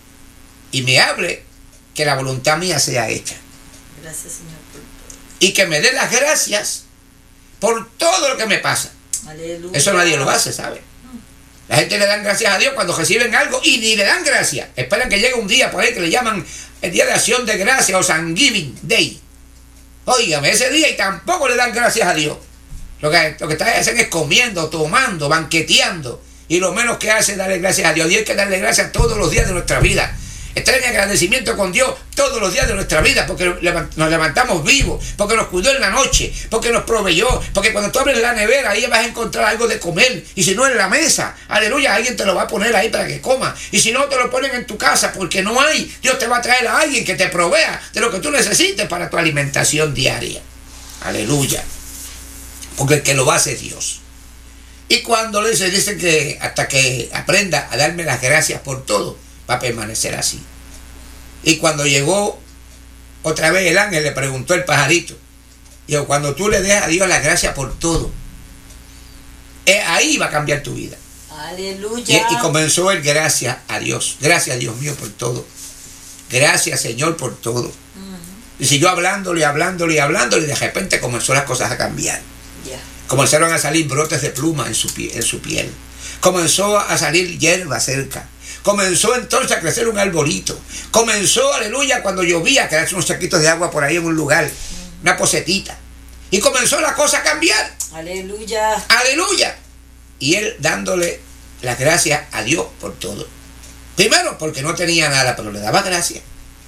y me hable que la voluntad mía sea hecha. Gracias, Señor, por todo. Y que me dé las gracias por todo lo que me pasa. Aleluya. Eso nadie lo hace, ¿sabe? La gente le dan gracias a Dios cuando reciben algo y ni le dan gracias. Esperan que llegue un día por ahí que le llaman el Día de Acción de Gracias o Thanksgiving Day. Óigame, ese día y tampoco le dan gracias a Dios. Lo que hacen es comiendo, tomando, banqueteando. Y lo menos que hace es darle gracias a Dios. Dios hay que darle gracias todos los días de nuestra vida. Estar en agradecimiento con Dios todos los días de nuestra vida, porque nos levantamos vivos, porque nos cuidó en la noche, porque nos proveyó, porque cuando tú abres la nevera ahí vas a encontrar algo de comer, y si no en la mesa, aleluya, alguien te lo va a poner ahí para que coma, y si no te lo ponen en tu casa porque no hay, Dios te va a traer a alguien que te provea de lo que tú necesites para tu alimentación diaria, aleluya, porque el que lo hace es Dios. Y cuando le dice que hasta que aprenda a darme las gracias por todo, va a permanecer así. Y cuando llegó otra vez el ángel, le preguntó el pajarito, dijo, cuando tú le des a Dios las gracias por todo, ahí va a cambiar tu vida. Aleluya. Y comenzó el gracias a Dios. Gracias, Dios mío, por todo. Gracias, Señor, por todo. Y siguió hablándole, y de repente comenzó las cosas a cambiar. Comenzaron a salir brotes de pluma en su piel. Comenzó a salir hierba cerca. Comenzó entonces a crecer un arbolito. Comenzó, aleluya, cuando llovía, a quedarse unos saquitos de agua por ahí en un lugar, una pocetita. Y comenzó la cosa a cambiar. Aleluya. Aleluya. Y él dándole las gracias a Dios por todo. Primero, porque no tenía nada, pero le daba gracias.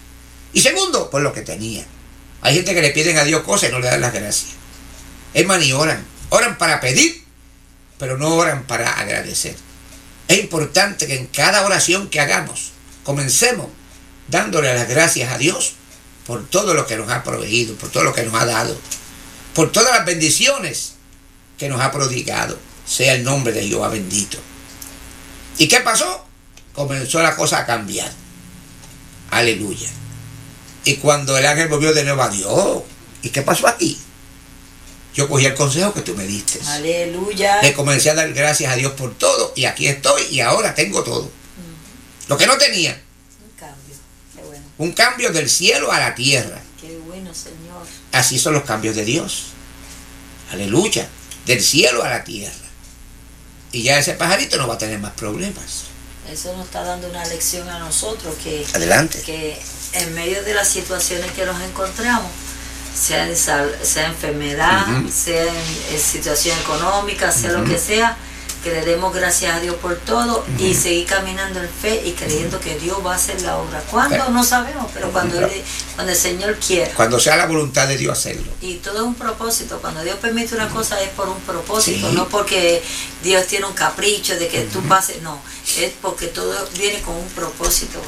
Y segundo, por lo que tenía. Hay gente que le piden a Dios cosas y no le dan las gracias. Hermano, y oran. Oran para pedir, pero no oran para agradecer. Es importante que en cada oración que hagamos, comencemos dándole las gracias a Dios por todo lo que nos ha proveído, por todo lo que nos ha dado, por todas las bendiciones que nos ha prodigado. Sea el nombre de Jehová bendito. ¿Y qué pasó? Comenzó la cosa a cambiar. Aleluya. Y cuando el ángel volvió de nuevo a Dios, ¿y qué pasó aquí? Yo cogí el consejo que tú me diste. Aleluya. Le comencé a dar gracias a Dios por todo. Y aquí estoy y ahora tengo todo. Lo que no tenía. Un cambio. Qué bueno. Un cambio del cielo a la tierra. Qué bueno, Señor. Así son los cambios de Dios. Aleluya. Del cielo a la tierra. Y ya ese pajarito no va a tener más problemas. Eso nos está dando una lección a nosotros Adelante. Que en medio de las situaciones que nos encontramos, sea enfermedad, sea en situación económica, sea lo que sea, que le demos gracias a Dios por todo y seguir caminando en fe y creyendo que Dios va a hacer la obra. ¿Cuándo? No sabemos, pero cuando el Señor quiera. Cuando sea la voluntad de Dios hacerlo. Y todo es un propósito. Cuando Dios permite una cosa es por un propósito, no porque Dios tiene un capricho de que tú pases, no, es porque todo viene con un propósito.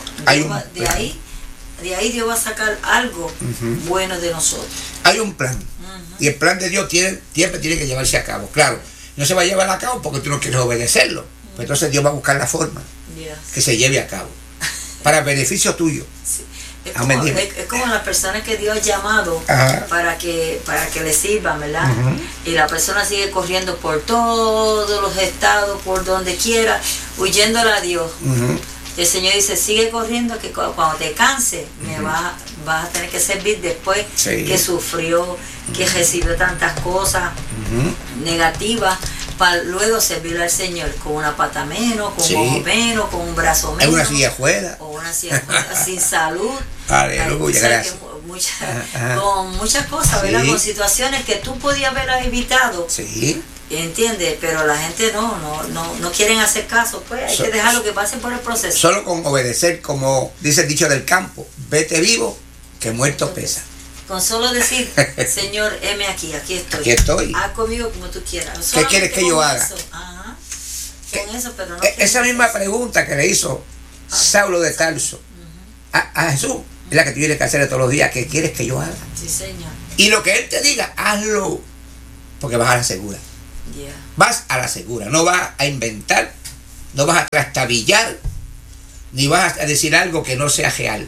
De ahí Dios va a sacar algo bueno de nosotros. Hay un plan. Y el plan de Dios siempre tiene que llevarse a cabo. Claro, no se va a llevar a cabo porque tú no quieres obedecerlo. Pues entonces Dios va a buscar la forma que se lleve a cabo. Para beneficio tuyo. Sí. Es como las personas que Dios ha llamado para que le sirvan, ¿verdad? Y la persona sigue corriendo por todos los estados, por donde quiera, huyéndole a Dios. El Señor dice, sigue corriendo, que cuando te canses, me vas a tener que servir después que sufrió, que recibió tantas cosas negativas, para luego servirle al Señor con una pata menos, con un ojo menos, con un brazo menos. Una silla fuera. O una silla fuera, sin salud. Aleluya, gracias. Con muchas cosas, ¿verdad? Con situaciones que tú podías haber evitado. Sí. ¿Entiendes? Pero la gente no quieren hacer caso, pues hay que dejarlo que pasen por el proceso. Solo con obedecer, como dice el dicho del campo, vete vivo, que muerto pesa. Con solo decir, Señor, heme aquí estoy. Aquí estoy. Haz conmigo como tú quieras. ¿Qué quieres que yo haga? Con eso, pero no. Esa misma pregunta que le hizo Saulo de Tarso. A Jesús es la que tú tienes que hacer todos los días. ¿Qué quieres que yo haga? Sí, Señor. Y lo que Él te diga, hazlo. Porque vas a la segura. Yeah. Vas a la segura. No vas a inventar, no vas a trastabillar, ni vas a decir algo que no sea real.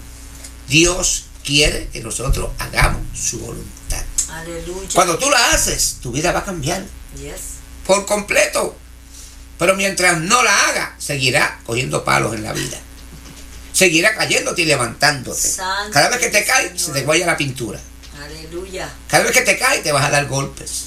Dios quiere que nosotros hagamos su voluntad. Aleluya. Cuando tú la haces, tu vida va a cambiar. Yes. Por completo. Pero mientras no la haga, seguirá cogiendo palos en la vida. Seguirá cayéndote y levantándote. Santo Cada vez que te caes, Señor. se te guaya la pintura. Aleluya. Cada vez que te caes, te vas a dar golpes.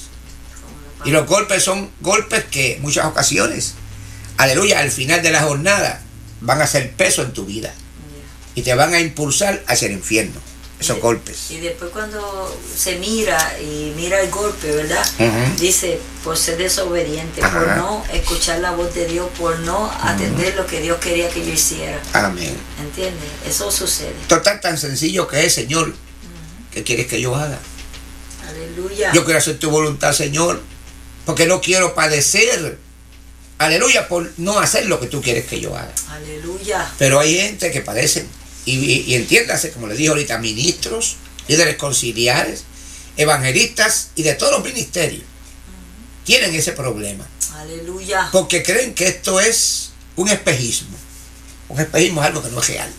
Y los golpes son golpes que en muchas ocasiones, aleluya, al final de la jornada, van a ser peso en tu vida. Y te van a impulsar hacia el infierno. Esos golpes. Y después cuando se mira y mira el golpe, ¿verdad? Dice, por ser desobediente, por no escuchar la voz de Dios, por no atender lo que Dios quería que yo hiciera. Amén. ¿Entiendes? Eso sucede. Total, tan sencillo que es, Señor. ¿Qué quieres que yo haga? Aleluya. Yo quiero hacer tu voluntad, Señor, porque no quiero padecer. Aleluya, por no hacer lo que tú quieres que yo haga. Aleluya. Pero hay gente que padecen. Y entiéndase, como les dije ahorita, ministros, líderes conciliares, evangelistas y de todos los ministerios tienen ese problema. Aleluya. Porque creen que esto es un espejismo. Un espejismo es algo que no es real.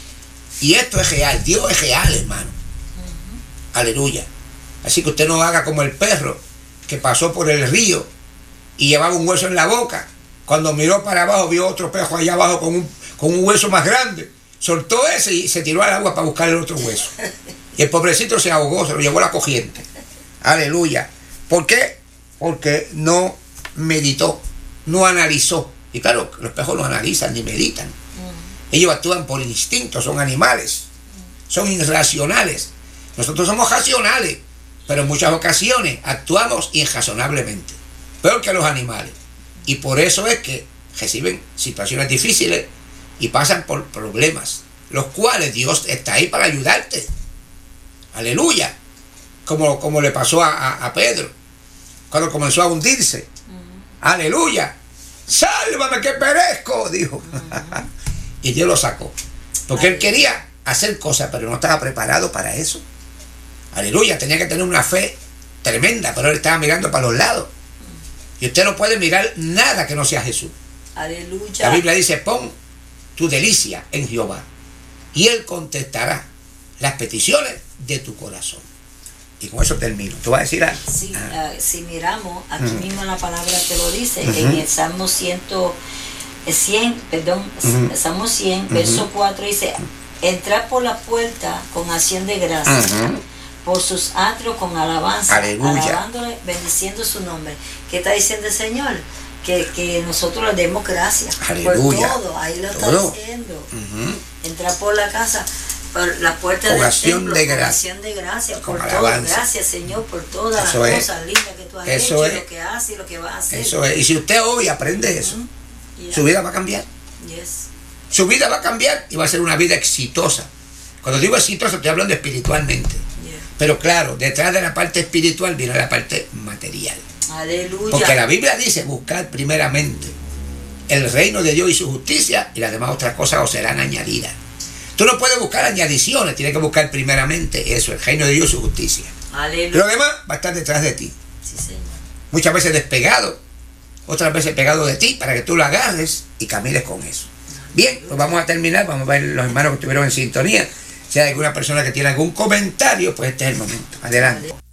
Y esto es real. Dios es real, hermano. Aleluya. Así que usted no haga como el perro que pasó por el río y llevaba un hueso en la boca. Cuando miró para abajo, vio otro pejo allá abajo con un hueso más grande. Soltó ese y se tiró al agua para buscar el otro hueso. Y el pobrecito se ahogó, se lo llevó la corriente. Aleluya. ¿Por qué? Porque no meditó, no analizó. Y claro, los pejos no analizan ni meditan. Ellos actúan por instinto, son animales. Son irracionales. Nosotros somos racionales, pero en muchas ocasiones actuamos irrazonablemente. Peor que los animales. Y por eso es que reciben situaciones difíciles y pasan por problemas, los cuales Dios está ahí para ayudarte. Aleluya. Como le pasó a Pedro, cuando comenzó a hundirse. Aleluya. Sálvame que perezco, dijo. Y Dios lo sacó. Porque él quería hacer cosas, pero no estaba preparado para eso. Aleluya. Tenía que tener una fe tremenda, pero él estaba mirando para los lados. Y usted no puede mirar nada que no sea Jesús. Aleluya. La Biblia dice, pon tu delicia en Jehová y Él contestará las peticiones de tu corazón. Y con eso termino. ¿Tú vas a decir algo? Sí, si miramos, aquí mismo en la palabra te lo dice, en el Salmo 100, Salmo 100, verso 4 dice, entrad por la puerta con acción de gracias, por sus atrios con alabanza, alabándole, bendiciendo su nombre. ¿Qué está diciendo el Señor? Que nosotros le demos gracias. Aleluya. Por todo, ahí lo está diciendo. Entrar por la casa, por la puerta del templo, con acción de gracias, por todo. Gracias, Señor, por todas las cosas lindas que tú has hecho, lo que haces y lo que vas a hacer. Eso es. Y si usted hoy aprende eso, su vida va a cambiar. Su vida va a cambiar y va a ser una vida exitosa. Cuando digo exitosa, estoy hablando espiritualmente. Pero claro, detrás de la parte espiritual viene la parte material. Aleluya. Porque la Biblia dice, buscad primeramente el reino de Dios y su justicia, y las demás otras cosas os serán añadidas. Tú no puedes buscar añadiciones, tienes que buscar primeramente eso, el reino de Dios y su justicia. Aleluya. Lo demás va a estar detrás de ti. Sí, Señor. Muchas veces despegado, otras veces pegado de ti, para que tú lo agarres y camines con eso. Bien, pues vamos a terminar, vamos a ver los hermanos que estuvieron en sintonía. Si hay alguna persona que tiene algún comentario, pues este es el momento. Adelante.